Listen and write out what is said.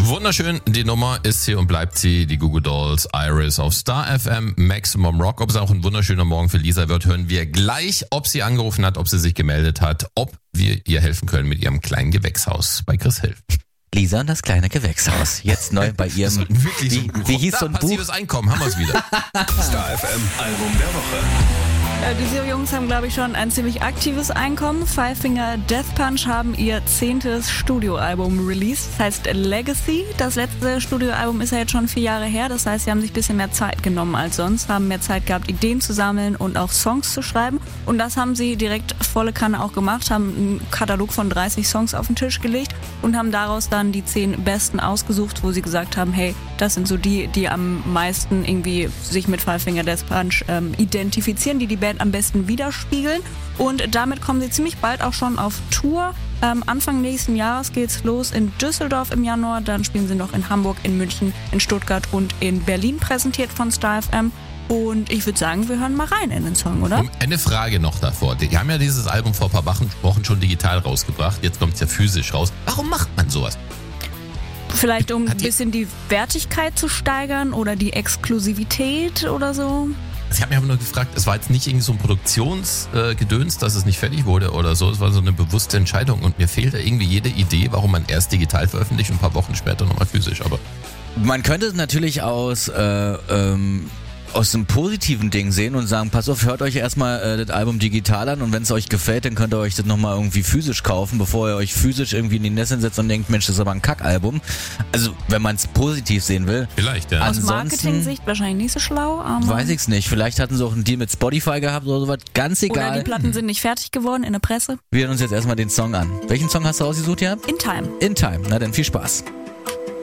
Wunderschön, die Nummer ist hier und bleibt sie, die Goo Goo Dolls, Iris auf Star FM, Maximum Rock. Ob es auch ein wunderschöner Morgen für Lisa wird, hören wir gleich, ob sie angerufen hat, ob sie sich gemeldet hat, ob wir ihr helfen können mit ihrem kleinen Gewächshaus bei Chris Hilf. Lisa und das kleine Gewächshaus. Jetzt neu bei ihrem, wie hieß so ein Buch? Passives Einkommen, haben wir es wieder. Star FM Album der Woche. Diese Jungs haben, glaube ich, schon ein ziemlich aktives Einkommen. Five Finger Death Punch haben ihr 10. Studioalbum released. Das heißt Legacy. Das letzte Studioalbum ist ja jetzt schon 4 Jahre her. Das heißt, sie haben sich ein bisschen mehr Zeit genommen als sonst, haben mehr Zeit gehabt, Ideen zu sammeln und auch Songs zu schreiben. Und das haben sie direkt volle Kanne auch gemacht, haben einen Katalog von 30 Songs auf den Tisch gelegt und haben daraus dann die 10 besten ausgesucht, wo sie gesagt haben, hey, das sind so die am meisten irgendwie sich mit Five Finger Death Punch identifizieren, die Band am besten widerspiegeln. Und damit kommen sie ziemlich bald auch schon auf Tour. Anfang nächsten Jahres geht's los in Düsseldorf im Januar. Dann spielen sie noch in Hamburg, in München, in Stuttgart und in Berlin, präsentiert von Star FM. Und ich würde sagen, wir hören mal rein in den Song, oder? Eine Frage noch davor. Die haben ja dieses Album vor ein paar Wochen schon digital rausgebracht. Jetzt kommt es ja physisch raus. Warum macht man sowas? Vielleicht um ein bisschen die Wertigkeit zu steigern oder die Exklusivität oder so. Ich habe mich aber nur gefragt, es war jetzt nicht irgendwie so ein Produktionsgedöns, dass es nicht fertig wurde oder so. Es war so eine bewusste Entscheidung und mir fehlt da irgendwie jede Idee, warum man erst digital veröffentlicht und ein paar Wochen später nochmal physisch. Aber man könnte es natürlich aus einem positiven Ding sehen und sagen, pass auf, hört euch erstmal das Album digital an und wenn es euch gefällt, dann könnt ihr euch das nochmal irgendwie physisch kaufen, bevor ihr euch physisch irgendwie in die Nesseln setzt und denkt, Mensch, das ist aber ein Kackalbum. Also, wenn man es positiv sehen will. Vielleicht, ja. Aus Marketing-Sicht wahrscheinlich nicht so schlau, aber... Weiß ich's nicht. Vielleicht hatten sie auch einen Deal mit Spotify gehabt oder sowas. Ganz egal. Oder die Platten sind nicht fertig geworden in der Presse. Wir hören uns jetzt erstmal den Song an. Welchen Song hast du ausgesucht, ja? In Time. In Time. Na dann viel Spaß.